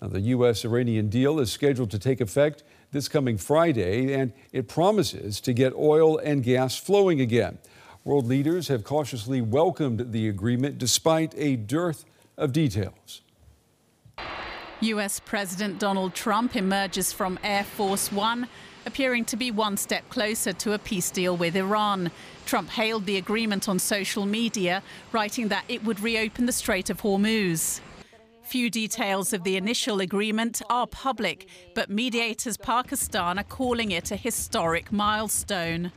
Now, the U.S.-Iranian deal is scheduled to take effect this coming Friday, and it promises to get oil and gas flowing again. World leaders have cautiously welcomed the agreement despite a dearth of details. U.S. President Donald Trump emerges from Air Force One, appearing to be one step closer to a peace deal with Iran. Trump hailed the agreement on social media, writing that it would reopen the Strait of Hormuz. Few details of the initial agreement are public, but mediators Pakistan are calling it a historic milestone.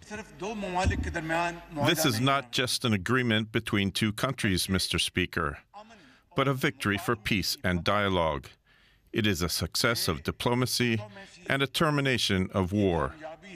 This is not just an agreement between two countries, Mr. Speaker, but a victory for peace and dialogue. It is a success of diplomacy and a termination of war.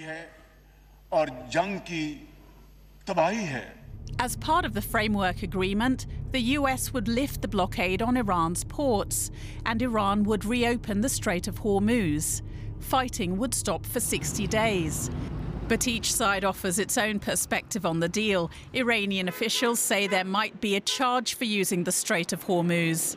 As part of the framework agreement, the US would lift the blockade on Iran's ports, and Iran would reopen the Strait of Hormuz. Fighting would stop for 60 days. But each side offers its own perspective on the deal. Iranian officials say there might be a charge for using the Strait of Hormuz.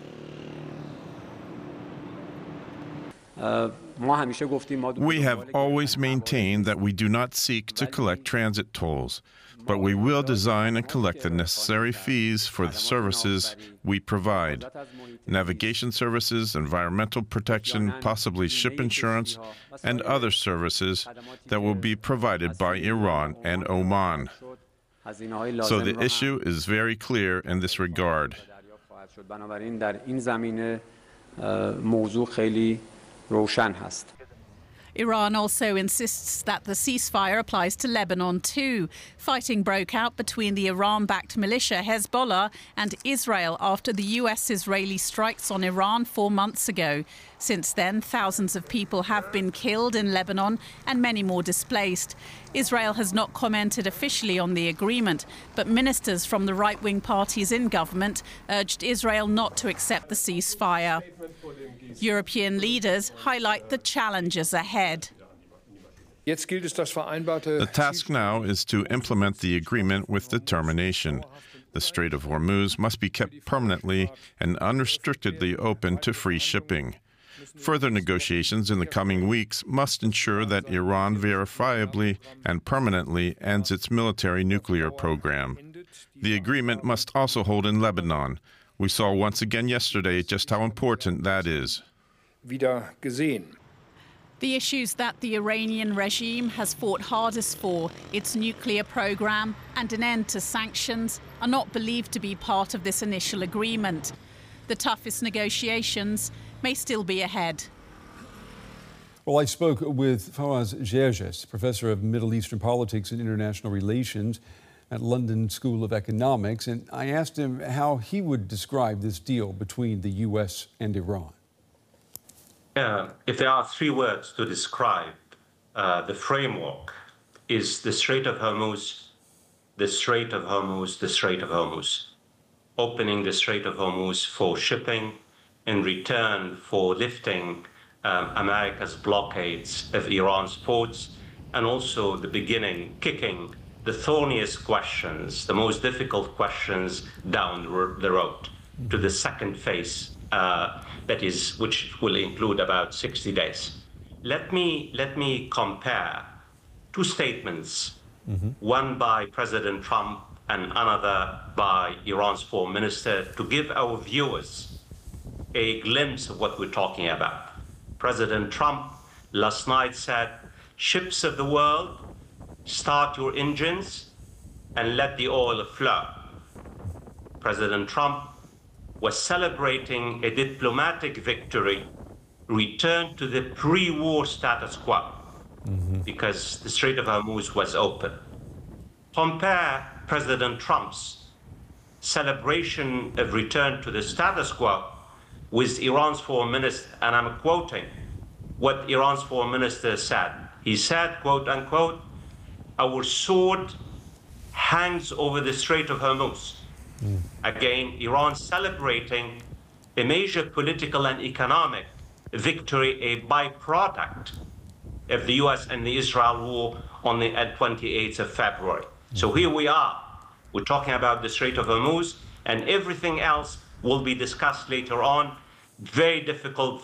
We have always maintained that we do not seek to collect transit tolls, but we will design and collect the necessary fees for the services we provide: navigation services, environmental protection, possibly ship insurance, and other services that will be provided by Iran and Oman. So the issue is very clear in this regard. Iran also insists that the ceasefire applies to Lebanon too. Fighting broke out between the Iran-backed militia Hezbollah and Israel after the US-Israeli strikes on Iran 4 months ago. Since then, thousands of people have been killed in Lebanon and many more displaced. Israel has not commented officially on the agreement, but ministers from the right-wing parties in government urged Israel not to accept the ceasefire. European leaders highlight the challenges ahead. The task now is to implement the agreement with determination. The Strait of Hormuz must be kept permanently and unrestrictedly open to free shipping. Further negotiations in the coming weeks must ensure that Iran verifiably and permanently ends its military nuclear program. The agreement must also hold in Lebanon. We saw once again yesterday just how important that is. The issues that the Iranian regime has fought hardest for, its nuclear program and an end to sanctions, are not believed to be part of this initial agreement. The toughest negotiations may still be ahead. Well, I spoke with Fawaz Gerges, professor of Middle Eastern politics and international relations at London School of Economics, and I asked him how he would describe this deal between the U.S. and Iran. If there are 3 words to describe the framework, is the Strait of Hormuz, the Strait of Hormuz, the Strait of Hormuz. Opening the Strait of Hormuz for shipping in return for lifting America's blockades of Iran's ports, and also the beginning, kicking the thorniest questions, the most difficult questions down the road to the second phase, which will include about 60 days. Let me compare 2 statements, one by President Trump and another by Iran's foreign minister, to give our viewers a glimpse of what we're talking about. President Trump last night said, "Ships of the world, start your engines and let the oil flow." President Trump was celebrating a diplomatic victory, returned to the pre-war status quo, because the Strait of Hormuz was open. Compare President Trump's celebration of return to the status quo with Iran's foreign minister, and I'm quoting what Iran's foreign minister said. He said, quote unquote, "Our sword hangs over the Strait of Hormuz." Again, Iran celebrating a major political and economic victory, a byproduct of the US and the Israel war on the 28th of February. So here we are. We're talking about the Strait of Hormuz, and everything else will be discussed later on. Very difficult